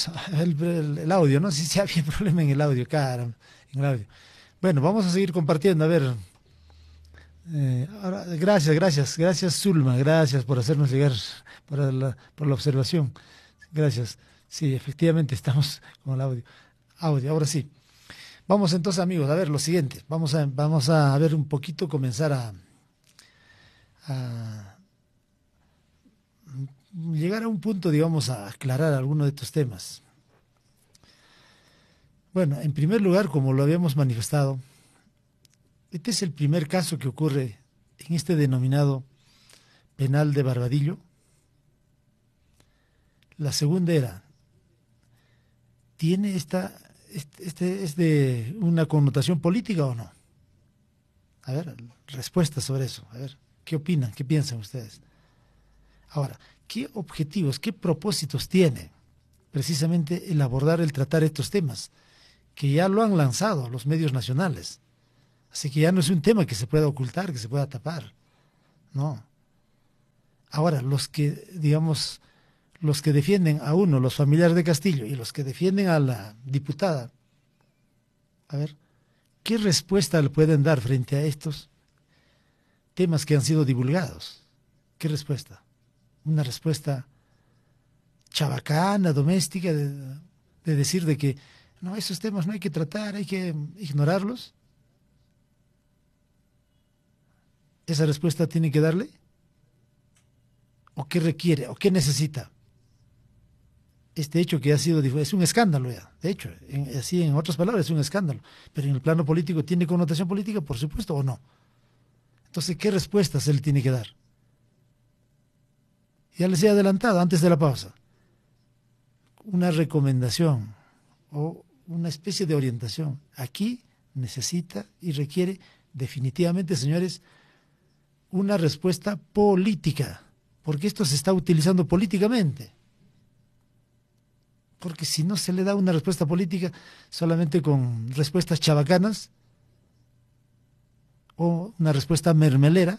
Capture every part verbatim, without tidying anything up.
vamos, el, el, el audio, ¿no? Si, si había problema en el audio, caramba, en el audio. Bueno, vamos a seguir compartiendo, a ver. Eh, ahora, gracias, gracias, gracias Zulma, gracias por hacernos llegar, por la, por la observación. Gracias. Sí, efectivamente estamos con el audio. Audio, ahora sí. Vamos entonces, amigos, a ver lo siguiente. Vamos a, vamos a ver un poquito, comenzar a, a llegar a un punto, digamos, a aclarar algunos de estos temas. Bueno, en primer lugar, como lo habíamos manifestado, este es el primer caso que ocurre en este denominado penal de Barbadillo. La segunda era, ¿tiene esta, este, este es de una connotación política o no? A ver, respuestas sobre eso. A ver, ¿qué opinan? ¿Qué piensan ustedes? Ahora, ¿qué objetivos, qué propósitos tiene precisamente el abordar, el tratar estos temas? Que ya lo han lanzado los medios nacionales. Así que ya no es un tema que se pueda ocultar, que se pueda tapar. No. Ahora, los que, digamos, los que defienden a uno, los familiares de Castillo, y los que defienden a la diputada, a ver, ¿qué respuesta le pueden dar frente a estos temas que han sido divulgados? ¿Qué respuesta? Una respuesta chabacana, doméstica, de, de decir de que no, esos temas no hay que tratar, hay que ignorarlos. ¿Esa respuesta tiene que darle? ¿O qué requiere? ¿O qué necesita? Este hecho que ha sido, es un escándalo ya, de hecho, en, así en otras palabras, es un escándalo. Pero en el plano político, ¿tiene connotación política? Por supuesto, ¿o no? Entonces, ¿qué respuestas él tiene que dar? Ya les he adelantado antes de la pausa. Una recomendación o una especie de orientación. Aquí necesita y requiere definitivamente, señores, una respuesta política, porque esto se está utilizando políticamente. Porque si no se le da una respuesta política solamente con respuestas chabacanas o una respuesta mermelera,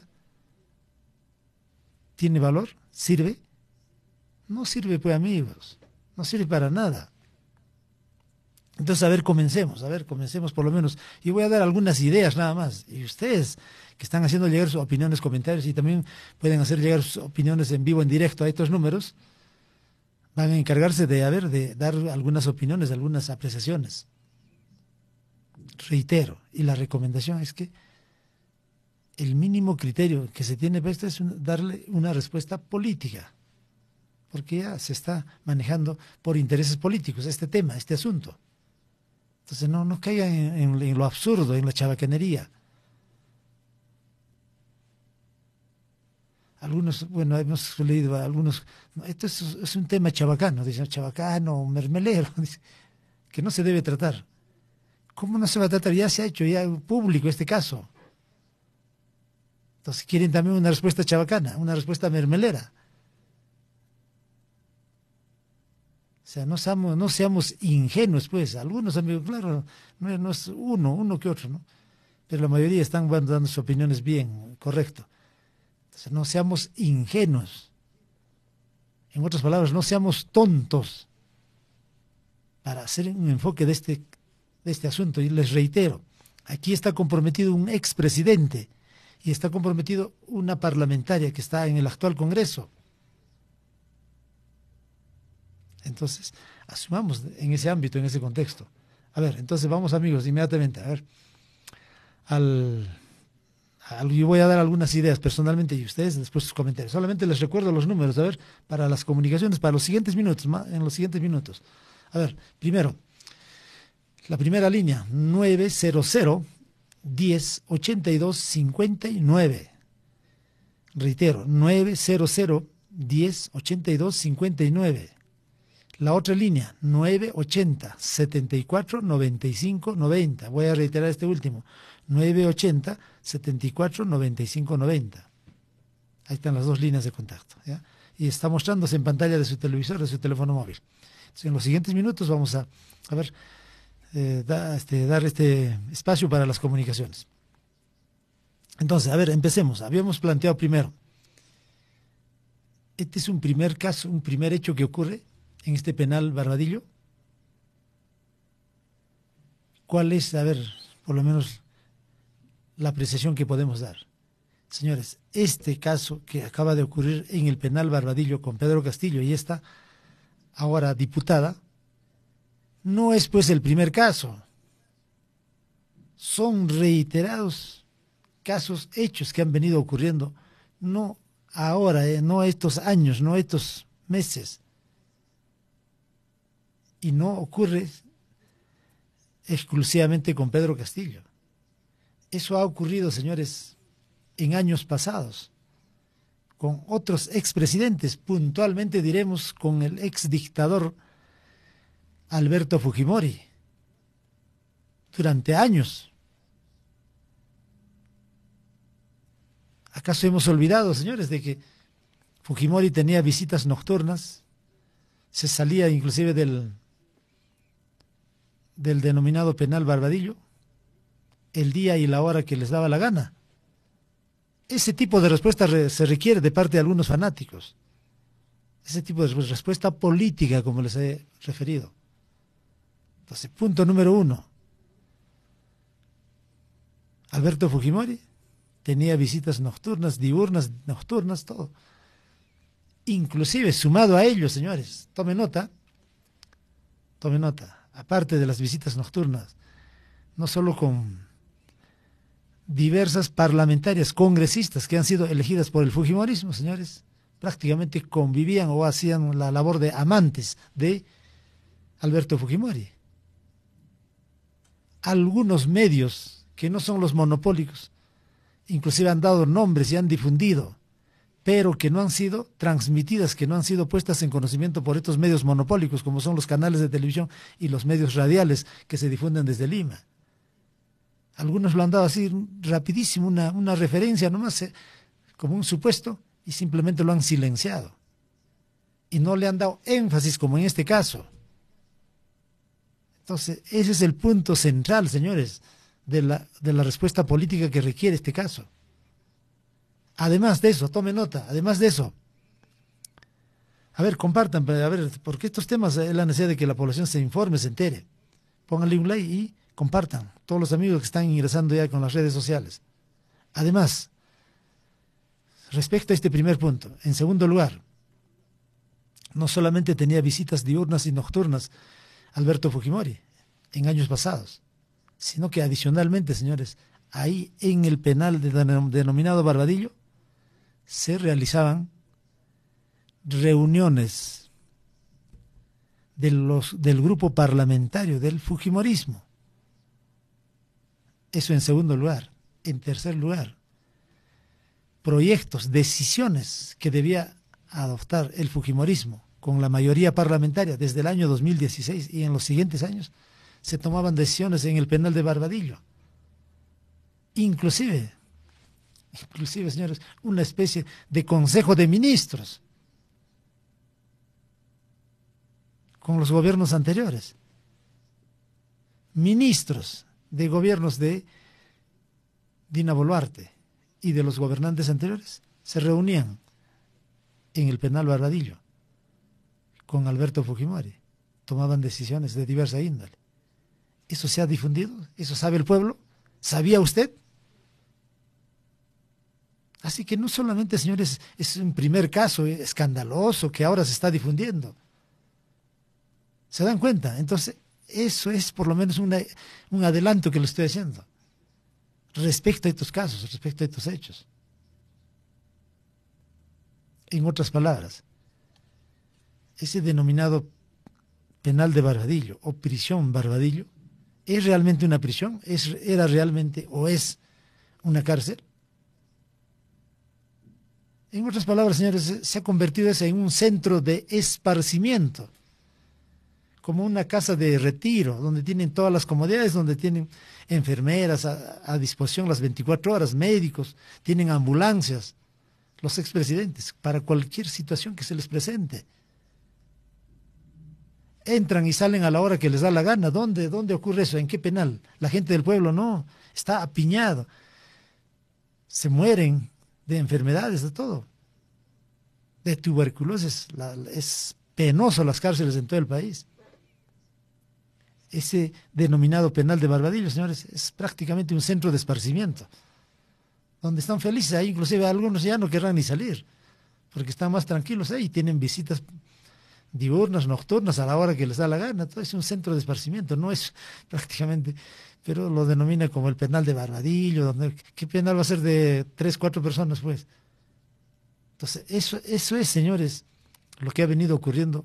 ¿tiene valor? ¿Sirve? No sirve, pues, amigos, no sirve para nada. Entonces, a ver, comencemos, a ver, comencemos por lo menos. Y voy a dar algunas ideas nada más. Y ustedes que están haciendo llegar sus opiniones, comentarios, y también pueden hacer llegar sus opiniones en vivo, en directo a estos números, van a encargarse de, a ver, de dar algunas opiniones, algunas apreciaciones. Reitero, y la recomendación es que el mínimo criterio que se tiene para esto es un, darle una respuesta política, porque ya se está manejando por intereses políticos este tema, este asunto. Entonces no, no caigan en, en, en lo absurdo, en la chabacanería. Algunos, bueno, hemos leído a algunos, esto es, es un tema chabacano, dicen chabacano, mermelero, dice, que no se debe tratar. ¿Cómo no se va a tratar? Ya se ha hecho ya público este caso. Entonces quieren también una respuesta chabacana, una respuesta mermelera. O sea, no seamos, no seamos ingenuos, pues. Algunos amigos, claro, no, no es uno, uno que otro, ¿no? Pero la mayoría están dando sus opiniones bien, correcto. Entonces, no seamos ingenuos. En otras palabras, no seamos tontos para hacer un enfoque de este, de este asunto. Y les reitero, aquí está comprometido un expresidente y está comprometido una parlamentaria que está en el actual Congreso. Entonces, asumamos en ese ámbito, en ese contexto. A ver, entonces vamos, amigos, inmediatamente, a ver, al, al, yo voy a dar algunas ideas personalmente y ustedes después sus comentarios. Solamente les recuerdo los números, a ver, para las comunicaciones, para los siguientes minutos, en los siguientes minutos. A ver, primero, la primera línea, nueve cero cero, diez, ochenta y dos, cincuenta y nueve. Reitero, nueve cero cero, diez, ochenta y dos, cincuenta y nueve. La otra línea, nueve ochenta, setenta y cuatro, noventa y cinco, noventa. Voy a reiterar este último, nueve ochenta, setenta y cuatro, noventa y cinco, noventa. Ahí están las dos líneas de contacto, ¿ya? Y está mostrándose en pantalla de su televisor, de su teléfono móvil. Entonces, en los siguientes minutos vamos a, a ver, eh, da, este, dar este espacio para las comunicaciones. Entonces, a ver, empecemos. Habíamos planteado primero, este es un primer caso, un primer hecho que ocurre en este penal Barbadillo? ¿Cuál es, a ver, por lo menos la apreciación que podemos dar? Señores, este caso que acaba de ocurrir en el penal Barbadillo con Pedro Castillo y esta ahora diputada, no es pues el primer caso. Son reiterados casos, hechos que han venido ocurriendo, no ahora, eh, no estos años, no estos meses. Y no ocurre exclusivamente con Pedro Castillo. Eso ha ocurrido, señores, en años pasados, con otros expresidentes, puntualmente diremos con el exdictador Alberto Fujimori, durante años. ¿Acaso hemos olvidado, señores, de que Fujimori tenía visitas nocturnas? Se salía inclusive del, del denominado penal Barbadillo, el día y la hora que les daba la gana. Ese tipo de respuesta re, se requiere de parte de algunos fanáticos. Ese tipo de respuesta política, como les he referido. Entonces, punto número uno. Alberto Fujimori tenía visitas nocturnas, diurnas, nocturnas, todo. Inclusive, sumado a ello, señores, tome nota, tome nota, aparte de las visitas nocturnas, no solo con diversas parlamentarias, congresistas que han sido elegidas por el Fujimorismo, señores, prácticamente convivían o hacían la labor de amantes de Alberto Fujimori. Algunos medios que no son los monopólicos, inclusive han dado nombres y han difundido, pero que no han sido transmitidas, que no han sido puestas en conocimiento por estos medios monopólicos, como son los canales de televisión y los medios radiales que se difunden desde Lima. Algunos lo han dado así rapidísimo, una, una referencia nomás, eh, como un supuesto, y simplemente lo han silenciado. Y no le han dado énfasis, como en este caso. Entonces, ese es el punto central, señores, de la, de la respuesta política que requiere este caso. Además de eso, tome nota, además de eso, a ver, compartan, a ver, porque estos temas es la necesidad de que la población se informe, se entere. Pónganle un like y compartan, todos los amigos que están ingresando ya con las redes sociales. Además, respecto a este primer punto, en segundo lugar, no solamente tenía visitas diurnas y nocturnas Alberto Fujimori en años pasados, sino que adicionalmente, señores, ahí en el penal de, denominado Barbadillo, se realizaban reuniones de los, del grupo parlamentario del Fujimorismo. Eso en segundo lugar. En tercer lugar, proyectos, decisiones que debía adoptar el Fujimorismo con la mayoría parlamentaria desde el año dos mil dieciséis y en los siguientes años, se tomaban decisiones en el penal de Barbadillo. Inclusive, inclusive, señores, una especie de consejo de ministros con los gobiernos anteriores. Ministros de gobiernos de Dina Boluarte y de los gobernantes anteriores se reunían en el penal Barbadillo con Alberto Fujimori. Tomaban decisiones de diversa índole. ¿Eso se ha difundido? ¿Eso sabe el pueblo? ¿Sabía usted? Así que no solamente, señores, es un primer caso escandaloso que ahora se está difundiendo. ¿Se dan cuenta? Entonces, eso es por lo menos una, un adelanto que le estoy haciendo respecto a estos casos, respecto a estos hechos. En otras palabras, ese denominado penal de Barbadillo o prisión Barbadillo, ¿es realmente una prisión? ¿Es, ¿Era realmente o es una cárcel? En otras palabras, señores, se ha convertido eso en un centro de esparcimiento, como una casa de retiro, donde tienen todas las comodidades, donde tienen enfermeras a, a disposición las veinticuatro horas, médicos, tienen ambulancias, los expresidentes, para cualquier situación que se les presente. Entran y salen a la hora que les da la gana. ¿Dónde, dónde ocurre eso? ¿En qué penal? La gente del pueblo no, está apiñado. Se mueren de enfermedades, de todo. De tuberculosis, la, es penoso las cárceles en todo el país. Ese denominado penal de Barbadillo, señores, es prácticamente un centro de esparcimiento, donde están felices. Ahí inclusive algunos ya no querrán ni salir, porque están más tranquilos ahí, tienen visitas diurnas, nocturnas, a la hora que les da la gana. Todo es un centro de esparcimiento, no es prácticamente, pero lo denomina como el penal de Barbadillo, donde, ¿qué penal va a ser de tres, cuatro personas, pues? Entonces, eso, eso es, señores, lo que ha venido ocurriendo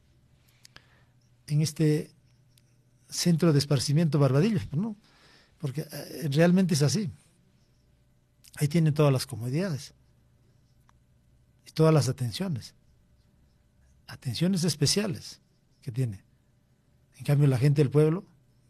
en este centro de esparcimiento Barbadillo, ¿no? Porque eh, realmente es así. Ahí tienen todas las comodidades y todas las atenciones, atenciones especiales que tiene. En cambio, la gente del pueblo,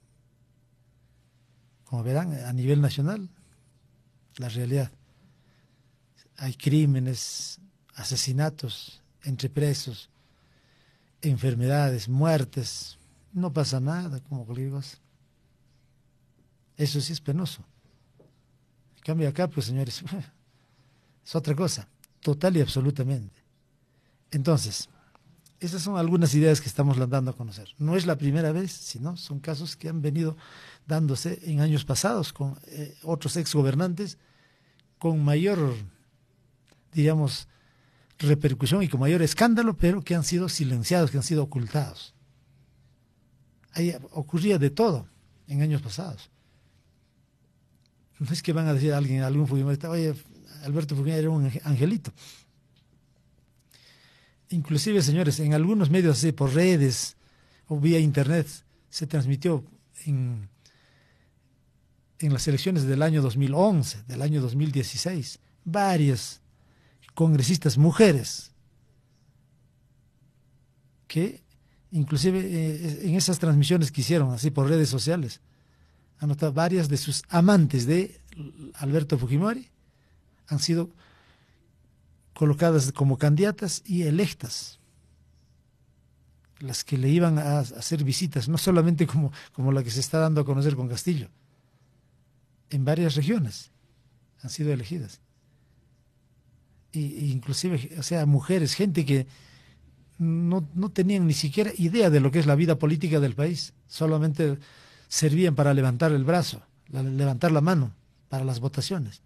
como verán, a nivel nacional, la realidad, hay crímenes, asesinatos entre presos, enfermedades, muertes, no pasa nada, como colegas. Eso sí es penoso. En cambio acá, pues señores, es otra cosa, total y absolutamente. Entonces, esas son algunas ideas que estamos dando a conocer. No es la primera vez, sino son casos que han venido dándose en años pasados con eh, otros exgobernantes con mayor, diríamos, repercusión y con mayor escándalo, pero que han sido silenciados, que han sido ocultados. Ahí ocurría de todo en años pasados. No es que van a decir a alguien, a algún fujimorista, oye, Alberto Fujimori era un angelito. Inclusive, señores, en algunos medios así, por redes o vía internet, se transmitió en, en las elecciones del año dos mil once, del año dos mil dieciséis, varias congresistas mujeres que inclusive eh, en esas transmisiones que hicieron así por redes sociales, han notado varias de sus amantes de Alberto Fujimori han sido colocadas como candidatas y electas, las que le iban a hacer visitas, no solamente como, como la que se está dando a conocer con Castillo, en varias regiones han sido elegidas. Y, y inclusive, o sea, mujeres, gente que no, no tenían ni siquiera idea de lo que es la vida política del país, solamente servían para levantar el brazo, la, levantar la mano para las votaciones.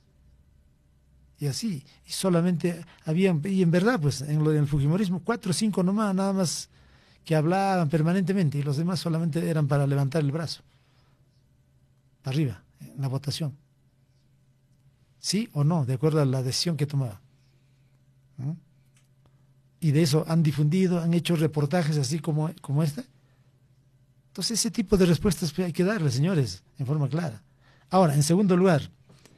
Y así, y solamente habían, y en verdad, pues, en, lo, en el fujimorismo, cuatro o cinco nomás, nada más, que hablaban permanentemente, y los demás solamente eran para levantar el brazo, para arriba, en la votación. ¿Sí o no? De acuerdo a la decisión que tomaba. ¿Mm? Y de eso han difundido, han hecho reportajes así como, como este. Entonces, ese tipo de respuestas hay que darle, señores, en forma clara. Ahora, en segundo lugar,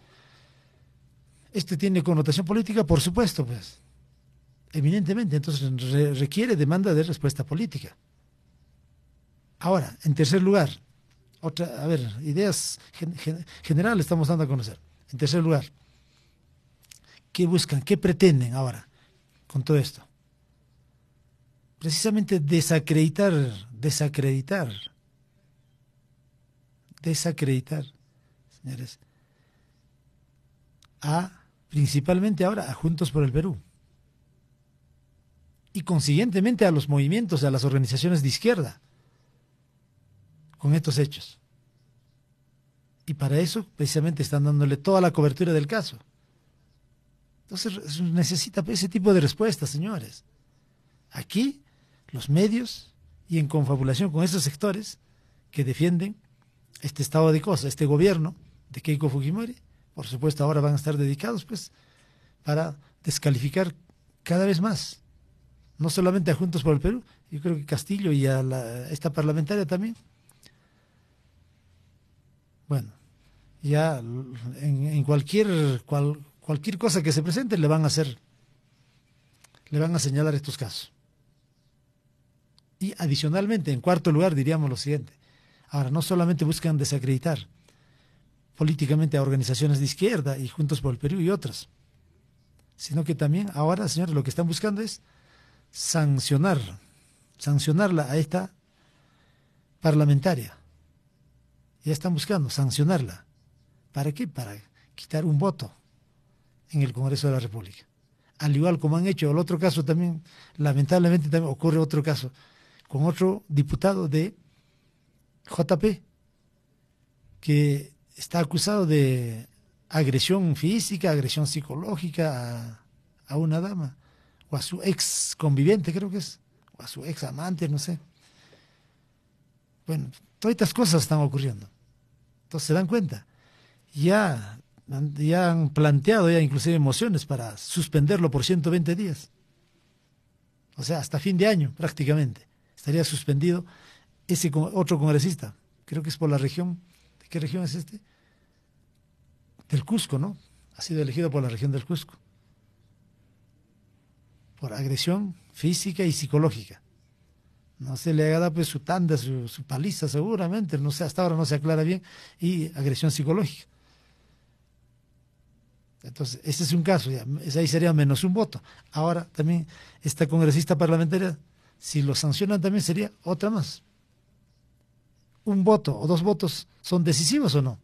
¿este tiene connotación política? Por supuesto, pues, eminentemente. Entonces, re requiere demanda de respuesta política. Ahora, en tercer lugar, otra, a ver, ideas gen gen generales estamos dando a conocer. En tercer lugar, ¿qué buscan? ¿Qué pretenden ahora con todo esto? Precisamente desacreditar, desacreditar, desacreditar, señores, a, principalmente ahora, a Juntos por el Perú. Y consiguientemente a los movimientos, a las organizaciones de izquierda, con estos hechos. Y para eso, precisamente, están dándole toda la cobertura del caso. Entonces, necesita ese tipo de respuestas, señores. Aquí, los medios, y en confabulación con esos sectores que defienden este estado de cosas, este gobierno de Keiko Fujimori, por supuesto, ahora van a estar dedicados, pues, para descalificar cada vez más, no solamente a Juntos por el Perú, yo creo que Castillo y a la, esta parlamentaria también. Bueno, ya en, en cualquier cual, cualquier cosa que se presente le van a hacer, le van a señalar estos casos. Y adicionalmente, en cuarto lugar, diríamos lo siguiente. Ahora, no solamente buscan desacreditar políticamente a organizaciones de izquierda y Juntos por el Perú y otras, sino que también ahora, señores, lo que están buscando es sancionar, sancionarla a esta parlamentaria. Ya están buscando sancionarla. ¿Para qué? Para quitar un voto en el Congreso de la República. al igual como han hecho el otro caso también, lamentablemente también ocurre otro caso, con otro diputado de J P, que está acusado de agresión física, agresión psicológica a, a una dama, o a su ex conviviente, creo que es, o a su ex amante, no sé. Bueno, todas estas cosas están ocurriendo. Entonces se dan cuenta. Ya, ya han planteado ya inclusive mociones para suspenderlo por ciento veinte días. O sea, hasta fin de año prácticamente. Estaría suspendido ese otro congresista. Creo que es por la región. ¿De qué región es este? Del Cusco, ¿no? Ha sido elegido por la región del Cusco. Por agresión física y psicológica. No se le haga dado pues su tanda, su, su paliza seguramente, no sé, hasta ahora no se aclara bien, y agresión psicológica. Entonces, ese es un caso, ya, ahí sería menos un voto. Ahora también esta congresista parlamentaria, si lo sancionan también sería otra más. Un voto o dos votos son decisivos o no,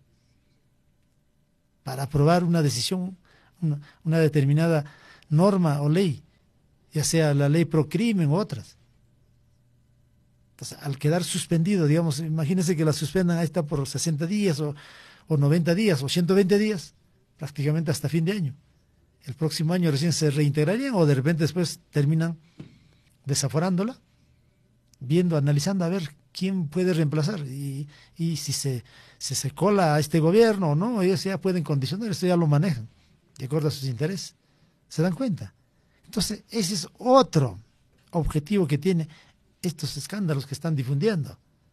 para aprobar una decisión, una, una determinada norma o ley, ya sea la ley pro crimen u otras. Entonces, al quedar suspendido, digamos, imagínense que la suspendan, ahí está por sesenta días o, o noventa días o ciento veinte días, prácticamente hasta fin de año. El próximo año recién se reintegrarían o de repente después terminan desaforándola, viendo, analizando a ver quién puede reemplazar y, y si se, se, se cola a este gobierno o no, ellos ya pueden condicionar, esto ya lo manejan, de acuerdo a sus intereses. ¿Se dan cuenta? Entonces, ese es otro objetivo que tiene estos escándalos que están difundiendo.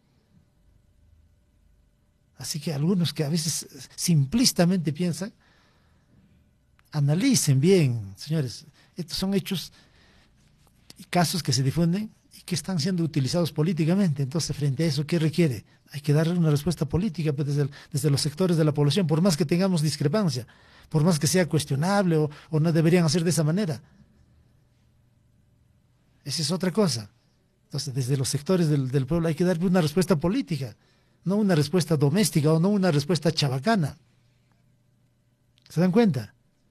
Así que algunos que a veces simplistamente piensan, analicen bien, señores, estos son hechos y casos que se difunden y que están siendo utilizados políticamente. Entonces, frente a eso, ¿qué requiere? Hay que darle una respuesta política pues, desde, el, desde los sectores de la población, por más que tengamos discrepancia, por más que sea cuestionable o, o no deberían hacer de esa manera. Esa es otra cosa. Entonces, desde los sectores del, del pueblo hay que dar una respuesta política, no una respuesta doméstica o no una respuesta chabacana. ¿Se dan cuenta?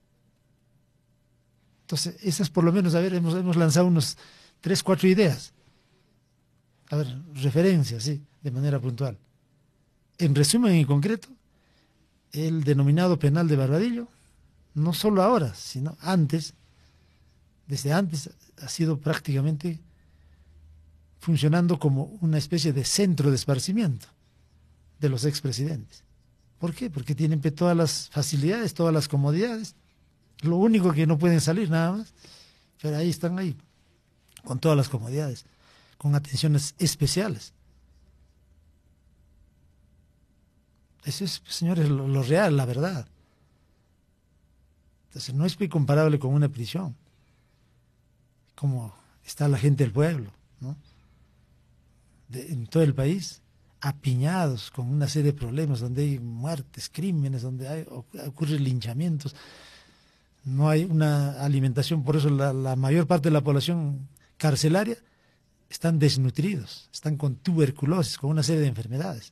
Entonces, esas por lo menos, a ver, hemos, hemos lanzado unos tres, cuatro ideas. A ver, referencias, sí, de manera puntual. En resumen, en concreto, el denominado penal de Barbadillo, no solo ahora, sino antes, desde antes ha sido prácticamente funcionando como una especie de centro de esparcimiento de los expresidentes. ¿Por qué? Porque tienen todas las facilidades, todas las comodidades. Lo único que no pueden salir nada más, pero ahí están ahí, con todas las comodidades, con atenciones especiales. Eso es, señores, lo, lo real, la verdad. Entonces no es muy comparable con una prisión, como está la gente del pueblo, ¿no? De, en todo el país, apiñados con una serie de problemas, donde hay muertes, crímenes, donde hay, ocurren linchamientos, no hay una alimentación, por eso la, la mayor parte de la población carcelaria están desnutridos, están con tuberculosis, con una serie de enfermedades.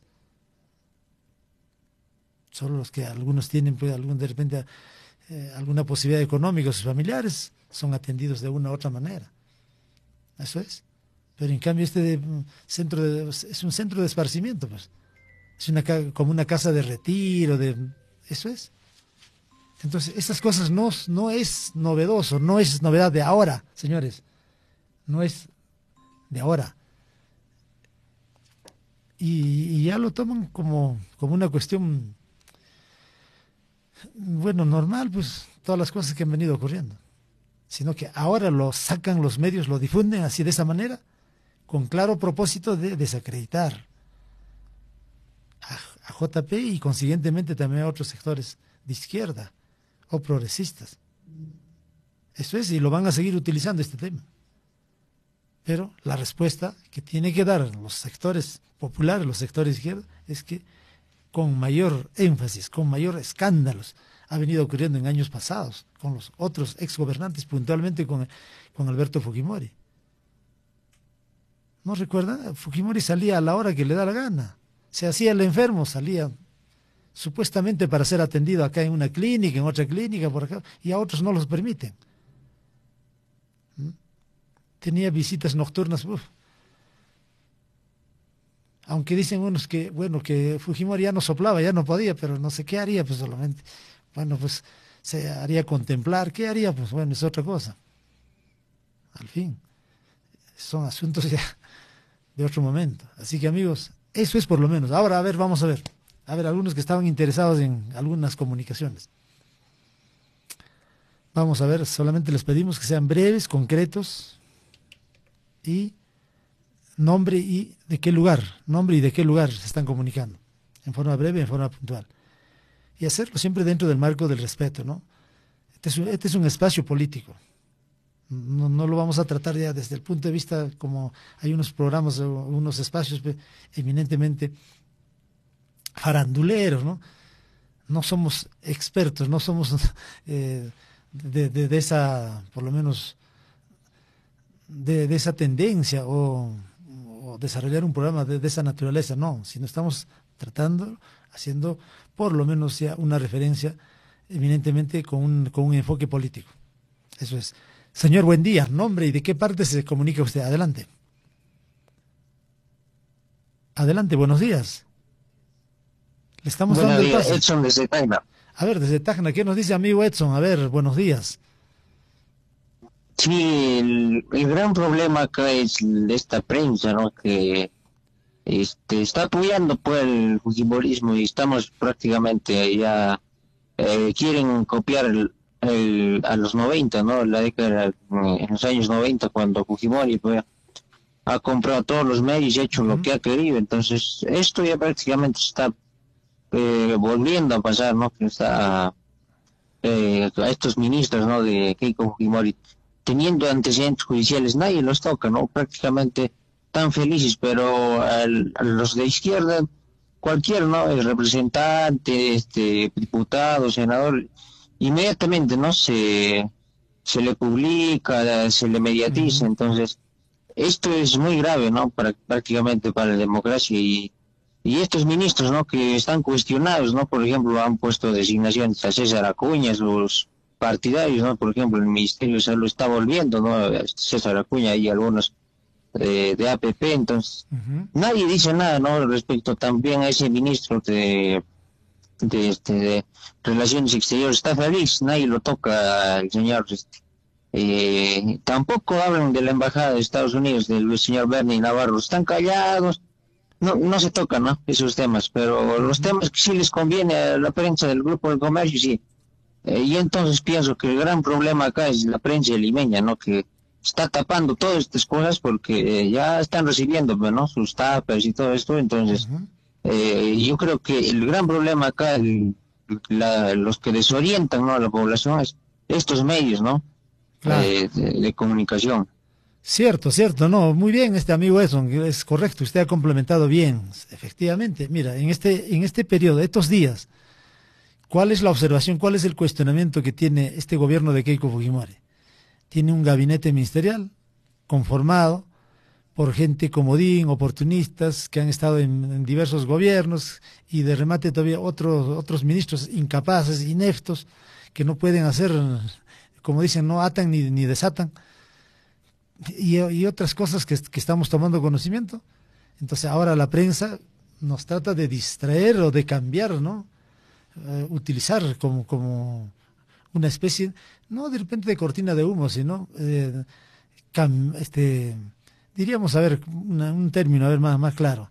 Solo los que algunos tienen, pues, algún, de repente, eh, alguna posibilidad económica, sus familiares, son atendidos de una u otra manera. Eso es. Pero en cambio este de, centro de, es un centro de esparcimiento, pues. Es una, como una casa de retiro, de, eso es. Entonces, esas cosas no, no es novedoso, no es novedad de ahora, señores. No es de ahora. Y, y ya lo toman como, como una cuestión, bueno, normal, pues, todas las cosas que han venido ocurriendo. Sino que ahora lo sacan los medios, lo difunden así de esa manera, con claro propósito de desacreditar a, a J P y consiguientemente también a otros sectores de izquierda o progresistas. Eso es, y lo van a seguir utilizando este tema. Pero la respuesta que tiene que dar los sectores populares, los sectores de izquierda, es que con mayor énfasis, con mayor escándalos, ha venido ocurriendo en años pasados, con los otros exgobernantes, puntualmente con, con Alberto Fujimori. ¿No recuerdan? Fujimori salía a la hora que le da la gana. Se hacía el enfermo, salía supuestamente para ser atendido acá en una clínica, en otra clínica, por acá, y a otros no los permiten. tenía visitas nocturnas. Uf. Aunque dicen unos que, bueno, que Fujimori ya no soplaba, ya no podía, pero no sé qué haría, pues solamente, bueno, pues se haría contemplar, ¿qué haría? Pues bueno, es otra cosa. Al fin, son asuntos ya de otro momento. Así que amigos, eso es por lo menos. Ahora, a ver, vamos a ver. A ver, algunos que estaban interesados en algunas comunicaciones. Vamos a ver, solamente les pedimos que sean breves, concretos y nombre y de qué lugar, nombre y de qué lugar se están comunicando, en forma breve, en forma puntual. Y hacerlo siempre dentro del marco del respeto, ¿no? Este es un, este es un espacio político. No, no lo vamos a tratar ya desde el punto de vista como hay unos programas o unos espacios eminentemente faranduleros, ¿no? No somos expertos, no somos eh, de, de, de esa, por lo menos, de, de esa tendencia o, o desarrollar un programa de, de esa naturaleza, no, sino estamos tratando, haciendo por lo menos ya una referencia eminentemente con un, con un enfoque político. Eso es. Señor, buen día. Nombre y de qué parte se comunica usted. Adelante. Adelante, buenos días. Le estamos Buenos dando el días, paso. Edson desde Tacna. A ver, desde Tacna, ¿qué nos dice amigo Edson? A ver, buenos días. Sí, el, el gran problema acá es el de esta prensa, ¿no? Que este, está apoyando pues el fujimorismo y estamos prácticamente ya, eh, quieren copiar el, el- a los noventa, ¿no? La década, eh, en los años noventa cuando Fujimori pues, ha comprado todos los medios y ha hecho lo Ujú. que ha querido. Entonces, esto ya prácticamente está eh, volviendo a pasar, ¿no? Que está eh, a estos ministros, ¿no? De Keiko Fujimori, teniendo antecedentes judiciales, nadie los toca, ¿no? Prácticamente tan felices, pero al- a los de izquierda, cualquier, ¿no? El representante, este, diputado, senador, inmediatamente, ¿no? Se, se le publica, se le mediatiza, Ujú. entonces, esto es muy grave, ¿no? Para, prácticamente para la democracia y y estos ministros, ¿no? Que están cuestionados, ¿no? Por ejemplo, han puesto designaciones a César Acuña, los partidarios, ¿no? Por ejemplo, el Ministerio de Salud está volviendo, ¿no? César Acuña y algunos eh, de A P P, entonces Ujú. nadie dice nada, ¿no? Respecto también a ese ministro de, de, este, de Relaciones Exteriores, está feliz, nadie lo toca, el señor, este, eh, tampoco hablan de la embajada de Estados Unidos, del señor Bernie Navarro, están callados, no, no se tocan, ¿no? Esos temas, pero los Ujú. temas que sí les conviene a la prensa del Grupo del Comercio, sí. Eh, y entonces pienso que el gran problema acá es la prensa limeña, ¿no? Que está tapando todas estas cosas porque eh, ya están recibiendo, pues, ¿no? Sus tapas y todo esto, entonces Ujú. eh, yo creo que el gran problema acá, el- la- los que desorientan, ¿no? A la población es estos medios, ¿no? Claro. Eh, de, de comunicación. Cierto, cierto, no, muy bien este amigo Edson, es correcto, usted ha complementado bien, efectivamente. Mira, en este, en este periodo, estos días, ¿cuál es la observación, cuál es el cuestionamiento que tiene este gobierno de Keiko Fujimori? Tiene un gabinete ministerial conformado por gente comodín, oportunistas, que han estado en, en diversos gobiernos y de remate todavía otros, otros ministros incapaces, ineptos, que no pueden hacer, como dicen, no atan ni, ni desatan, y, y otras cosas que, que estamos tomando conocimiento. Entonces ahora la prensa nos trata de distraer o de cambiar, ¿no? Eh, utilizar como, como una especie, no de repente de cortina de humo, sino eh, cam- este, diríamos, a ver, una- un término, a ver, más, más claro,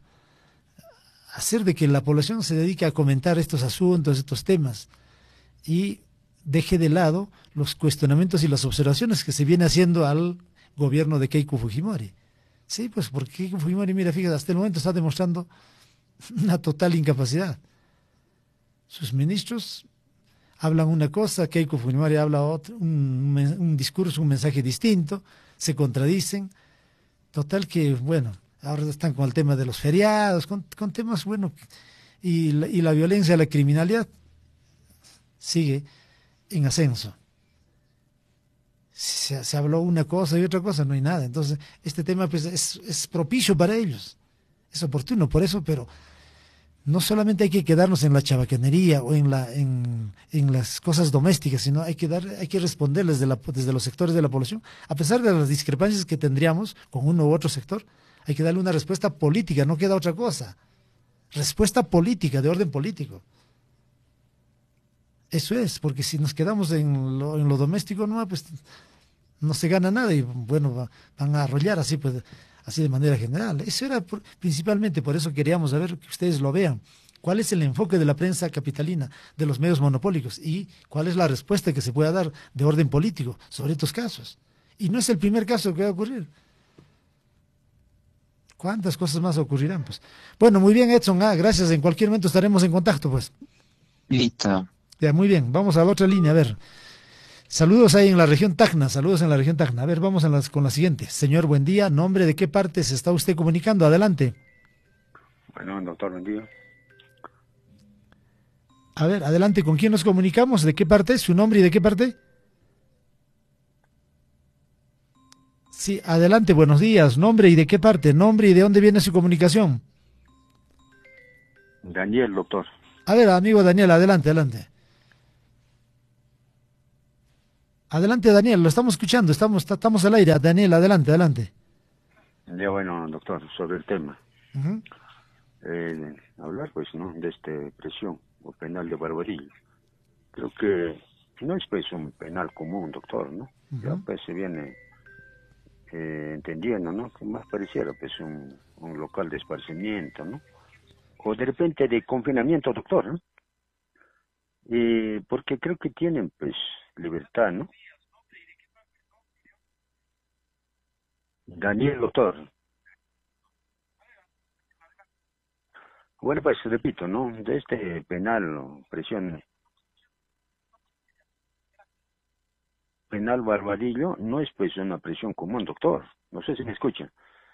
hacer de que la población se dedique a comentar estos asuntos, estos temas, y deje de lado los cuestionamientos y las observaciones que se viene haciendo al gobierno de Keiko Fujimori. Sí, pues porque Keiko Fujimori, mira, fíjate, hasta el momento está demostrando una total incapacidad. Sus ministros hablan una cosa, Keiko Fujimori habla otra, un, un, un discurso, un mensaje distinto, se contradicen. Total que, bueno, ahora están con el tema de los feriados, con, con temas, bueno, y la, y la violencia, la criminalidad sigue en ascenso. Se, se habló una cosa y otra cosa, no hay nada. Entonces, este tema pues es, es propicio para ellos, es oportuno por eso, pero no solamente hay que quedarnos en la chabacanería o en la en, en las cosas domésticas, sino hay que dar, hay que responder desde, la, desde los sectores de la población, a pesar de las discrepancias que tendríamos con uno u otro sector, hay que darle una respuesta política, no queda otra cosa. Respuesta política, de orden político. Eso es, porque si nos quedamos en lo, en lo doméstico, no, pues no se gana nada y bueno, va, van a arrollar así, pues, así de manera general. Eso era por, principalmente, por eso queríamos saber que ustedes lo vean. ¿Cuál es el enfoque de la prensa capitalina, de los medios monopólicos? Y cuál es la respuesta que se pueda dar de orden político sobre estos casos. Y no es el primer caso que va a ocurrir. ¿Cuántas cosas más ocurrirán? Pues bueno, muy bien, Edson. Ah, gracias. En cualquier momento estaremos en contacto, pues. Listo. Ya, muy bien. Vamos a la otra línea. A ver. Saludos ahí en la región Tacna. Saludos en la región Tacna. A ver, vamos a las, con la siguiente. Señor, buen día. ¿Nombre de qué parte se está usted comunicando? Adelante. Bueno, doctor, buen día. A ver, adelante. ¿Con quién nos comunicamos? ¿De qué parte? ¿Su nombre y de qué parte? Sí, adelante, buenos días. ¿Nombre y de qué parte? ¿Nombre y de dónde viene su comunicación? Daniel, doctor. A ver, amigo Daniel, adelante, adelante. Adelante, Daniel, lo estamos escuchando, estamos, estamos al aire. Daniel, adelante, adelante. Ya bueno, doctor, sobre el tema. Uh-huh. eh, hablar, pues, ¿no?, de este prisión o penal de Barbarillo. Creo que no es, pues, un penal común, doctor, ¿no? Uh-huh. Ya, pues, se viene... Eh, entendiendo, ¿no?, que más pareciera pues un, un local de esparcimiento, ¿no?, o de repente de confinamiento, doctor, ¿no? Eh, porque creo que tienen pues libertad, ¿no? Daniel, doctor. Bueno, pues repito, ¿no?, de este penal o prisión penal Barbarillo no es pues una prisión común, doctor. No sé si me escuchan.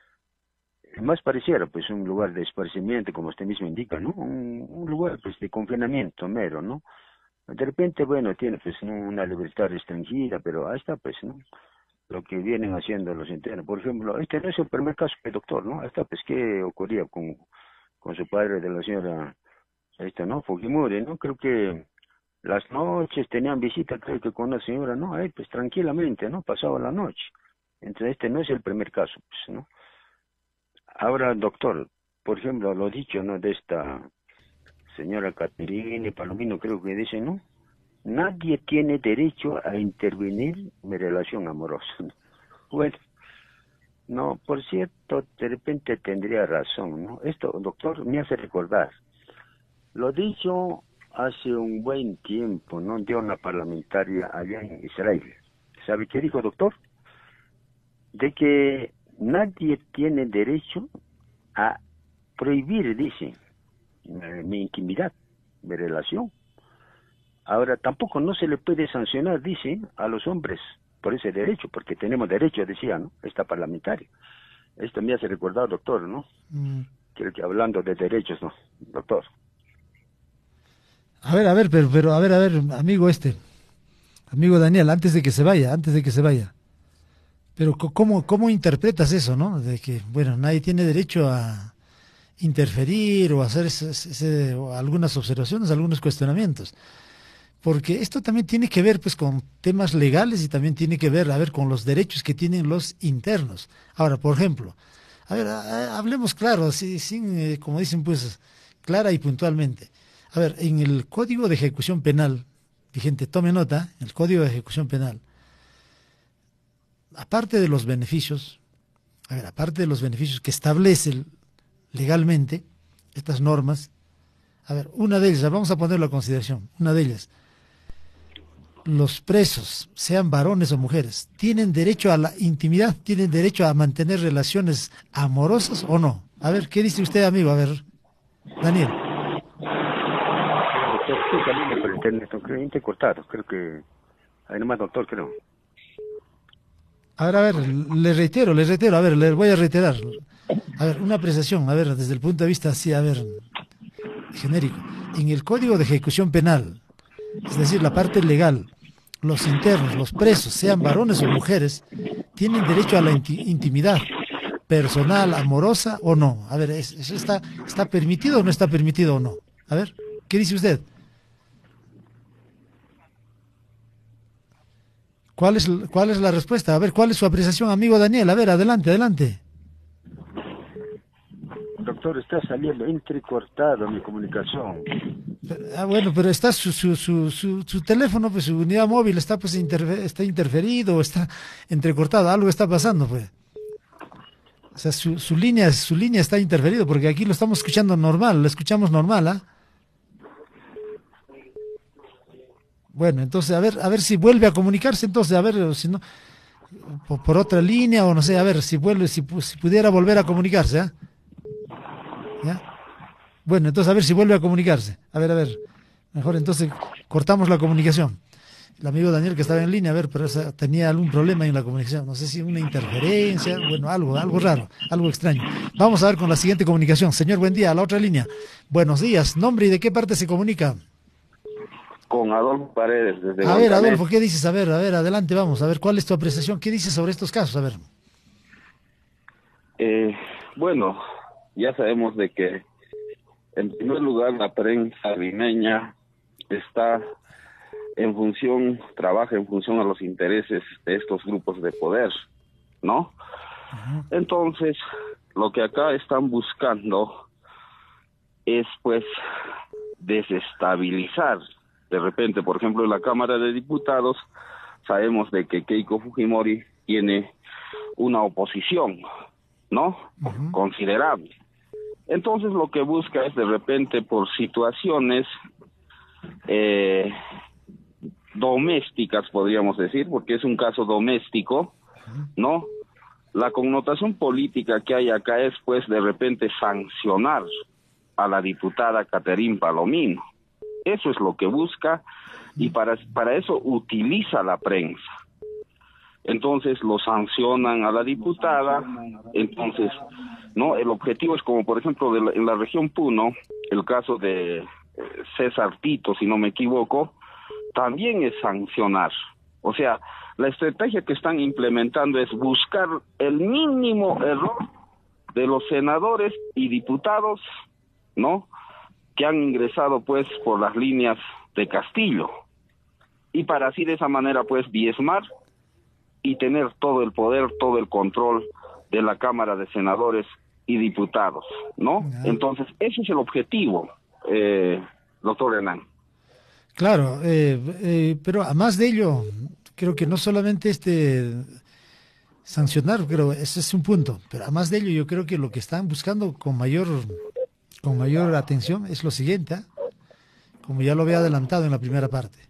Más pareciera pues un lugar de esparcimiento, como usted mismo indica, ¿no? Un, un lugar pues de confinamiento mero, ¿no? De repente, bueno, tiene pues, ¿no?, una libertad restringida, pero ahí está pues, ¿no?, lo que vienen haciendo los internos. Por ejemplo, este no es el primer caso que, doctor, ¿no? Ahí está pues qué ocurría con, con su padre de la señora, esta, ¿no?, Fujimori, ¿no? Creo que las noches tenían visita, creo que con la señora, ¿no? Ahí pues tranquilamente, ¿no?, pasaba la noche. Entonces este no es el primer caso, pues, ¿no? Ahora, doctor, por ejemplo, lo dicho, ¿no?, de esta señora Caterine Palomino, creo que dice, ¿no?, nadie tiene derecho a intervenir en mi relación amorosa, ¿no? Bueno, no, por cierto, de repente tendría razón, ¿no? Esto, doctor, me hace recordar lo dicho hace un buen tiempo, ¿no?, de una parlamentaria allá en Israel. ¿Sabe qué dijo, doctor? De que nadie tiene derecho a prohibir, dice, mi intimidad, mi relación. Ahora, tampoco no se le puede sancionar, dice, a los hombres por ese derecho, porque tenemos derecho, decía, ¿no?, esta parlamentaria. Esto me hace recordar, doctor, ¿no? Mm. Creo que hablando de derechos, ¿no, doctor? A ver, a ver, pero, pero, a ver, a ver, amigo este, amigo Daniel, antes de que se vaya, antes de que se vaya. Pero ¿cómo, cómo interpretas eso, no? De que, bueno, nadie tiene derecho a interferir o hacer ese, ese, o algunas observaciones, algunos cuestionamientos. Porque esto también tiene que ver, pues, con temas legales y también tiene que ver, a ver, con los derechos que tienen los internos. Ahora, por ejemplo, a ver, a, a, hablemos claro, así, sin, eh, como dicen, pues, clara y puntualmente. A ver, en el Código de Ejecución Penal, vigente, tome nota, el Código de Ejecución Penal, aparte de los beneficios, a ver, aparte de los beneficios que establecen legalmente estas normas, a ver, una de ellas, vamos a ponerlo a consideración, una de ellas, los presos, sean varones o mujeres, ¿tienen derecho a la intimidad? ¿Tienen derecho a mantener relaciones amorosas o no? A ver, ¿qué dice usted, amigo? A ver, Daniel. Estoy saliendo por internet, creo intercortado, creo que hay nomás, doctor, creo. A ver, a ver, le reitero, le reitero, a ver, le voy a reiterar. A ver, una apreciación, a ver, desde el punto de vista así, a ver, genérico. En el Código de Ejecución Penal, es decir, la parte legal, los internos, los presos, sean varones o mujeres, tienen derecho a la inti- intimidad. personal, amorosa o no. A ver, ¿eso está, está permitido o no está permitido o no? A ver, ¿qué dice usted? ¿Cuál es, cuál es la respuesta? A ver, ¿cuál es su apreciación, amigo Daniel? A ver, adelante, adelante. Doctor, está saliendo entrecortado mi comunicación. Ah, bueno, pero está su, su, su, su, su teléfono, pues su unidad móvil está pues interfe está interferido, está entrecortado, algo está pasando, pues. O sea, su, su línea, su línea está interferido, porque aquí lo estamos escuchando normal, lo escuchamos normal, ¿ah? Bueno, entonces, a ver, a ver si vuelve a comunicarse, entonces, a ver, si no, por, por otra línea, o no sé, a ver, si vuelve, si, si pudiera volver a comunicarse, ¿ah? ¿Ya? Bueno, entonces a ver si vuelve a comunicarse. A ver, a ver. Mejor entonces cortamos la comunicación. El amigo Daniel que estaba en línea, a ver, pero esa, tenía algún problema en la comunicación. No sé si una interferencia, bueno, algo, algo raro, algo extraño. Vamos a ver con la siguiente comunicación. Señor, buen día, a la otra línea. Buenos días. ¿Nombre y de qué parte se comunica? Con Adolfo Paredes, desde A ver, Guantanés. Adolfo, ¿qué dices? A ver, a ver, adelante, vamos. A ver, ¿cuál es tu apreciación? ¿Qué dices sobre estos casos? A ver. Eh, bueno, ya sabemos de que, en primer lugar, la prensa limeña está en función, trabaja en función a los intereses de estos grupos de poder, ¿no? Uh-huh. Entonces, lo que acá están buscando es, pues, desestabilizar. De repente, por ejemplo, en la Cámara de Diputados, sabemos de que Keiko Fujimori tiene una oposición, ¿no? Uh-huh. Considerable. Entonces lo que busca es de repente por situaciones eh, domésticas, podríamos decir, porque es un caso doméstico, ¿no? La connotación política que hay acá es pues de repente sancionar a la diputada Caterín Palomino. Eso es lo que busca y para, para eso utiliza la prensa. Entonces lo sancionan a la diputada, entonces, ¿no? El objetivo es como, por ejemplo, de la, en la región Puno, el caso de eh, César Tito, si no me equivoco, también es sancionar. O sea, la estrategia que están implementando es buscar el mínimo error de los senadores y diputados, ¿no? Que han ingresado, pues, por las líneas de Castillo. Y para así de esa manera, pues, diezmar y tener todo el poder, todo el control de la Cámara de Senadores y Diputados, ¿no? Yeah. Entonces, ese es el objetivo, eh, doctor Hernán. Claro, eh, eh, pero además de ello, creo que no solamente este sancionar, creo ese es un punto, pero además de ello yo creo que lo que están buscando con mayor, con mayor atención es lo siguiente, ¿eh? Como ya lo había adelantado en la primera parte,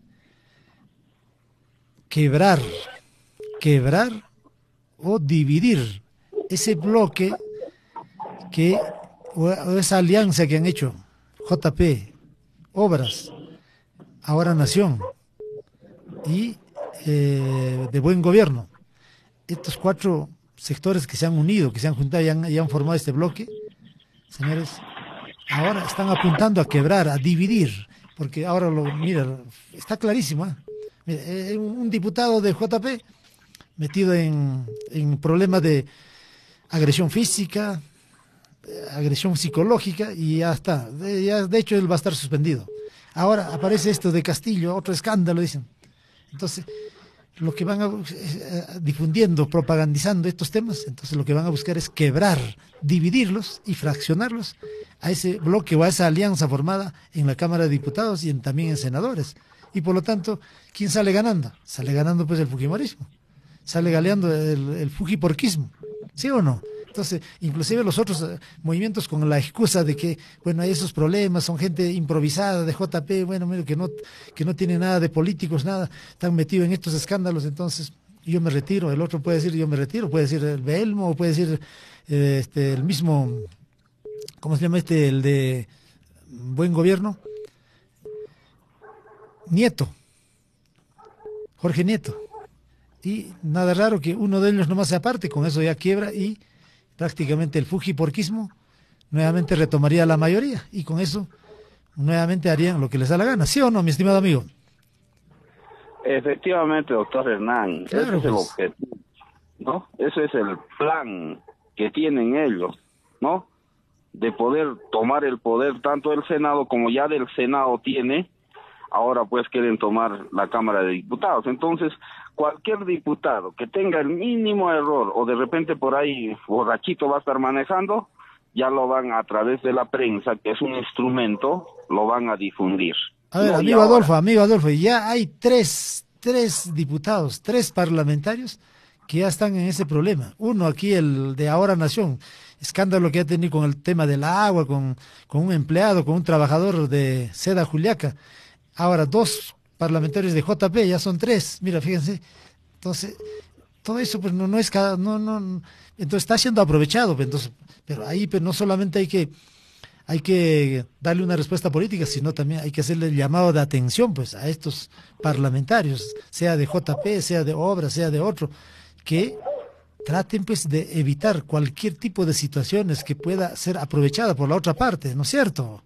quebrar quebrar o dividir ese bloque que o esa alianza que han hecho J P, Obras, ahora Nación y eh, de Buen Gobierno. Estos cuatro sectores que se han unido, que se han juntado y han, y han formado este bloque, señores, ahora están apuntando a quebrar, a dividir, porque ahora lo mira, está clarísimo, ¿eh? Mira, eh, un diputado de J P metido en, en problemas de agresión física, agresión psicológica, y ya está. De, ya, de hecho, él va a estar suspendido. Ahora aparece esto de Castillo, otro escándalo, dicen. Entonces, lo que van a eh, difundiendo, propagandizando estos temas, entonces lo que van a buscar es quebrar, dividirlos y fraccionarlos a ese bloque o a esa alianza formada en la Cámara de Diputados y en, también en senadores. Y por lo tanto, ¿quién sale ganando? Sale ganando pues el fujimorismo. Sale galeando el, el fujiporquismo, ¿sí o no? Entonces, inclusive los otros eh, movimientos con la excusa de que, bueno, hay esos problemas, son gente improvisada de J P, bueno, que no, que no tiene nada de políticos, nada, están metidos en estos escándalos, entonces yo me retiro, el otro puede decir yo me retiro, puede decir el Belmo, o puede decir eh, este, el mismo, ¿cómo se llama este? El de Buen Gobierno, Nieto, Jorge Nieto. Y nada raro que uno de ellos nomás se aparte, con eso ya quiebra y prácticamente el fujiporquismo nuevamente retomaría la mayoría y con eso nuevamente harían lo que les da la gana, ¿sí o no, mi estimado amigo? Efectivamente, doctor Hernán, claro, ese es el pues. objetivo, ¿no? Ese es el plan que tienen ellos, ¿no? De poder tomar el poder, tanto el Senado como ya del Senado tiene, ahora pues quieren tomar la Cámara de Diputados. Entonces, cualquier diputado que tenga el mínimo error o de repente por ahí borrachito va a estar manejando, ya lo van a través de la prensa, que es un instrumento, lo van a difundir. A ver, No, amigo ahora, Adolfo, amigo Adolfo, ya hay tres, tres diputados, tres parlamentarios que ya están en ese problema. Uno aquí, el de Ahora Nación, escándalo que ha tenido con el tema del agua, con, con un empleado, con un trabajador de Seda Juliaca. Ahora, dos parlamentarios de J P, ya son tres, mira, fíjense. Entonces, todo eso pues no, no es cada, no, no, entonces está siendo aprovechado, pues, entonces, pero ahí pues, no solamente hay que, hay que darle una respuesta política, sino también hay que hacerle el llamado de atención pues a estos parlamentarios, sea de J P, sea de Obra, sea de otro, que traten pues de evitar cualquier tipo de situaciones que pueda ser aprovechada por la otra parte, ¿no es cierto?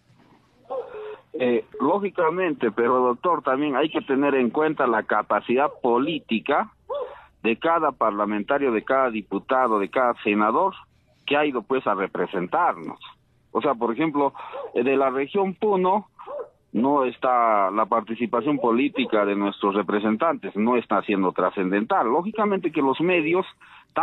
Eh, lógicamente, pero doctor, también hay que tener en cuenta la capacidad política de cada parlamentario, de cada diputado, de cada senador que ha ido pues a representarnos. O sea, por ejemplo, de la región Puno no está la participación política de nuestros representantes, no está siendo trascendental. Lógicamente que los medios